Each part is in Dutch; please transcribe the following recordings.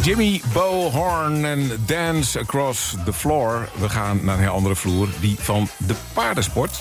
Jimmy Bo Horn en Dance Across the Floor. We gaan naar een heel andere vloer, die van de paardensport.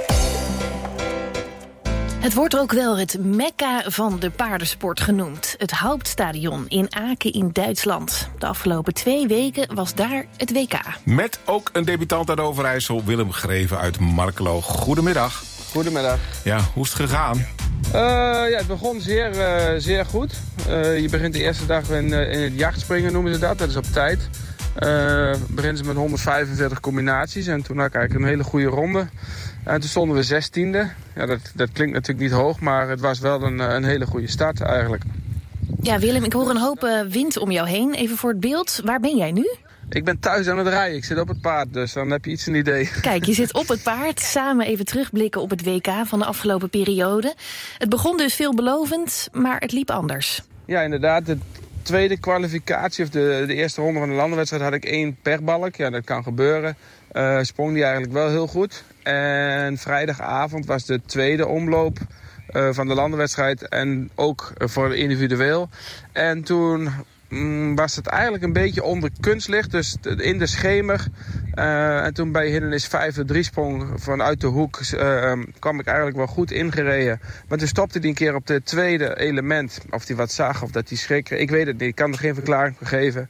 Het wordt ook wel het Mekka van de paardensport genoemd. Het Hauptstadion in Aken in Duitsland. De afgelopen 2 weken was daar het WK. Met ook een debutant uit Overijssel, Willem Greven uit Markelo. Goedemiddag. Goedemiddag. Ja, hoe is het gegaan? Het begon zeer goed. Je begint de eerste dag in het jachtspringen, noemen ze dat. Dat is op tijd. Beginnen ze met 145 combinaties. En toen had ik eigenlijk een hele goede ronde. En toen stonden we 16e. Ja, dat klinkt natuurlijk niet hoog, maar het was wel een hele goede start eigenlijk. Ja, Willem, ik hoor een hoop wind om jou heen. Even voor het beeld, waar ben jij nu? Ik ben thuis aan het rijden. Ik zit op het paard, dus dan heb je iets een idee. Kijk, je zit op het paard. Samen even terugblikken op het WK van de afgelopen periode. Het begon dus veelbelovend, maar het liep anders. Ja, inderdaad. De tweede kwalificatie, of de eerste ronde van de landenwedstrijd, had ik 1 perbalk. Ja, dat kan gebeuren. Sprong die eigenlijk wel heel goed. En vrijdagavond was de tweede omloop van de landenwedstrijd. En ook voor individueel. En toen was het eigenlijk een beetje onder kunstlicht, dus in de schemer. En toen bij hindernis 5 de 3-sprong vanuit de hoek kwam ik eigenlijk wel goed ingereden. Maar toen stopte hij een keer op het tweede element. Of hij wat zag of dat hij schrikken. Ik weet het niet, ik kan er geen verklaring voor geven.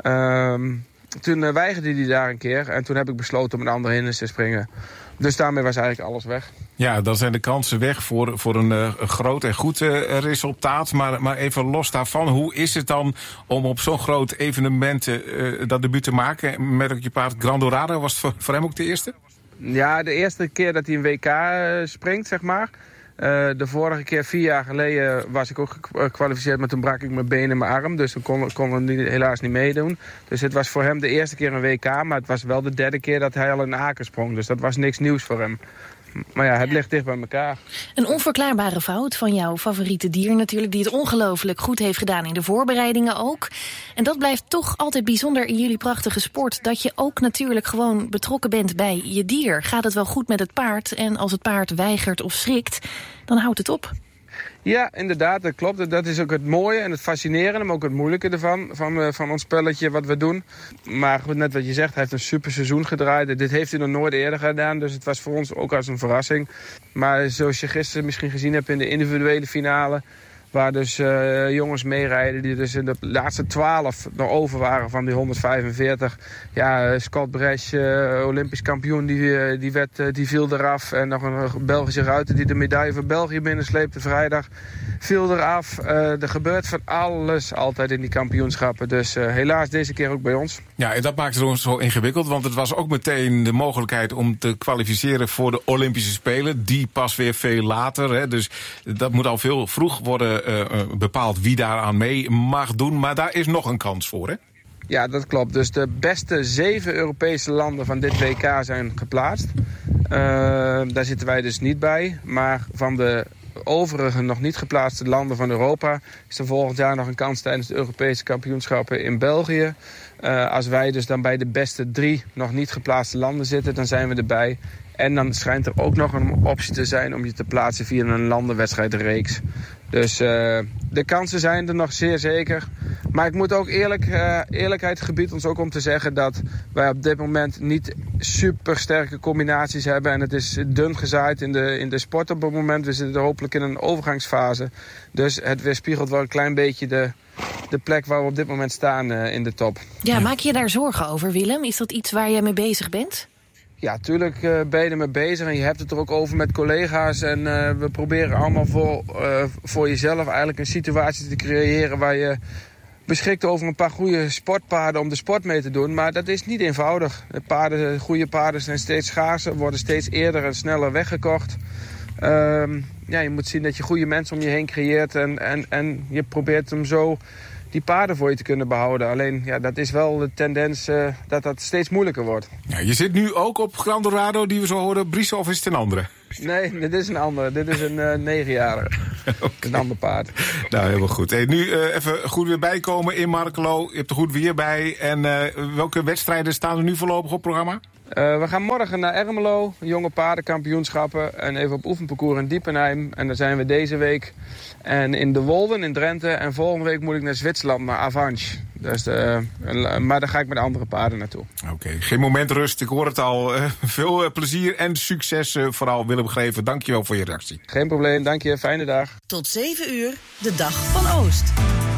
Toen weigerde hij daar een keer en toen heb ik besloten om een andere hindernis te springen. Dus daarmee was eigenlijk alles weg. Ja, dan zijn de kansen weg voor een groot en goed resultaat. Maar even los daarvan, hoe is het dan om op zo'n groot evenement dat debuut te maken? Met ook je paard Grandorado, was het voor hem ook de eerste? Ja, de eerste keer dat hij een WK springt, zeg maar. De vorige keer, 4 jaar geleden, was ik ook gekwalificeerd, maar toen brak ik mijn been en mijn arm. Dus toen kon we helaas niet meedoen. Dus het was voor hem de eerste keer een WK, maar het was wel de 3e keer dat hij al in Aken sprong. Dus dat was niks nieuws voor hem. Maar ja, het ligt dicht bij elkaar. Een onverklaarbare fout van jouw favoriete dier natuurlijk, die het ongelooflijk goed heeft gedaan in de voorbereidingen ook. En dat blijft toch altijd bijzonder in jullie prachtige sport, dat je ook natuurlijk gewoon betrokken bent bij je dier. Gaat het wel goed met het paard en als het paard weigert of schrikt, dan houdt het op. Ja, inderdaad, dat klopt. Dat is ook het mooie en het fascinerende, maar ook het moeilijke ervan, van ons spelletje wat we doen. Maar goed, net wat je zegt, hij heeft een super seizoen gedraaid. Dit heeft hij nog nooit eerder gedaan, dus het was voor ons ook als een verrassing. Maar zoals je gisteren misschien gezien hebt in de individuele finale, waar dus jongens meerijden die dus in de laatste 12 nog over waren van die 145. Ja, Scott Bresch, Olympisch kampioen, die viel eraf. En nog een Belgische ruiter die de medaille voor België binnensleepte vrijdag, viel eraf. Er gebeurt van alles altijd in die kampioenschappen. Dus helaas deze keer ook bij ons. Ja, en dat maakt het ons zo ingewikkeld. Want het was ook meteen de mogelijkheid om te kwalificeren voor de Olympische Spelen. Die pas weer veel later. Hè. Dus dat moet al veel vroeg worden bepaald wie daaraan mee mag doen. Maar daar is nog een kans voor, hè? Ja, dat klopt. Dus de beste 7 Europese landen van dit WK zijn geplaatst. Daar zitten wij dus niet bij. Maar van de overige nog niet geplaatste landen van Europa is er volgend jaar nog een kans tijdens de Europese kampioenschappen in België. Als wij dus dan bij de beste 3 nog niet geplaatste landen zitten, dan zijn we erbij. En dan schijnt er ook nog een optie te zijn om je te plaatsen via een landenwedstrijdreeks. Dus de kansen zijn er nog zeer zeker. Maar ik moet ook eerlijkheid gebiedt ons ook om te zeggen dat wij op dit moment niet super sterke combinaties hebben. En het is dun gezaaid in de sport op het moment. We zitten hopelijk in een overgangsfase. Dus het weerspiegelt wel een klein beetje de plek waar we op dit moment staan in de top. Ja, maak je daar zorgen over, Willem? Is dat iets waar jij mee bezig bent? Ja, tuurlijk ben je ermee bezig en je hebt het er ook over met collega's. En we proberen allemaal voor jezelf eigenlijk een situatie te creëren waar je beschikt over een paar goede sportpaarden om de sport mee te doen. Maar dat is niet eenvoudig. Goede paarden zijn steeds schaarser, worden steeds eerder en sneller weggekocht. Je moet zien dat je goede mensen om je heen creëert en je probeert hem zo die paarden voor je te kunnen behouden. Alleen, ja, dat is wel de tendens dat steeds moeilijker wordt. Ja, je zit nu ook op Grandorado, die we zo horen. Brice, of is het een andere? Nee, dit is een andere. Dit is een 9-jarige. Okay. Een ander paard. Nou, helemaal goed. Hey, nu even goed weer bijkomen in Markelo. Je hebt er goed weer bij. En welke wedstrijden staan er nu voorlopig op programma? We gaan morgen naar Ermelo, jonge paardenkampioenschappen. En even op oefenparcours in Diepenheim. En daar zijn we deze week. En in de Wolden in Drenthe. En volgende week moet ik naar Zwitserland, naar Avanches. Dus, maar daar ga ik met andere paarden naartoe. Oké, geen moment rust. Ik hoor het al. Veel plezier en succes vooral, Willem Greven. Dankjewel voor je reactie. Geen probleem, dank je. Fijne dag. Tot 7 uur, de Dag van Oost.